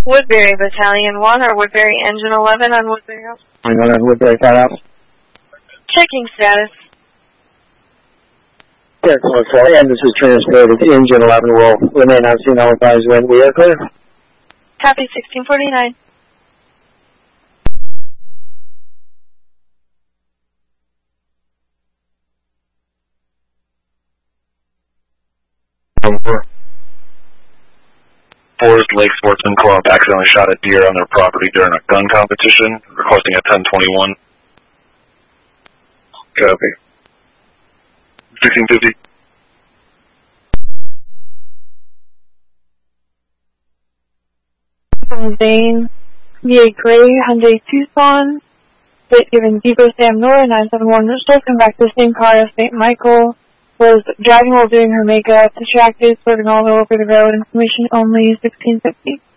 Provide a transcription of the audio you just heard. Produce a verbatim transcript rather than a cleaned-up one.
Woodbury Battalion one or Woodbury Engine eleven on Woodbury House. I'm on Woodbury Firehouse. Checking status. Clear four four, and this is transported. Engine eleven will remain on scene. I'll advise when we are clear. Copy sixteen forty-nine. Over. Forest Lake Sportsman Club accidentally shot a deer on their property during a gun competition, requesting a ten twenty-one. Copy. sixteen fifty. From Zane, via Gray, Hyundai Tucson, date given Depot Sam Nora, nine seven one, still come back to the same car as Saint Michael, was driving while doing her makeup, distracted, swerving all over the road, information only, sixteen fifty.